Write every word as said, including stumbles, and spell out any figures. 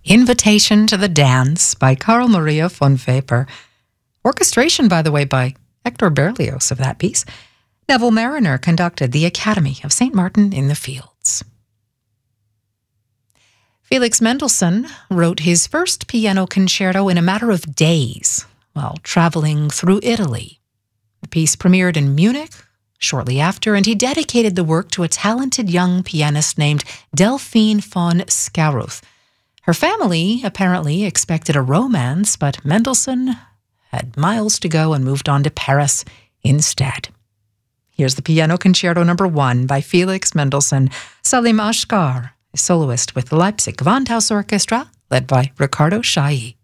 Invitation to the Dance by Carl Maria von Weber. Orchestration, by the way, by Hector Berlioz of that piece. Neville Mariner conducted the Academy of Saint Martin in the Fields. Felix Mendelssohn wrote his first piano concerto in a matter of days while traveling through Italy. The piece premiered in Munich shortly after, and he dedicated the work to a talented young pianist named Delphine von Scaruth. Her family apparently expected a romance, but Mendelssohn had miles to go and moved on to Paris instead. Here's the Piano Concerto number one by Felix Mendelssohn. Salim Ashkar, a soloist with the Leipzig Gewandhaus Orchestra, led by Riccardo Chailly.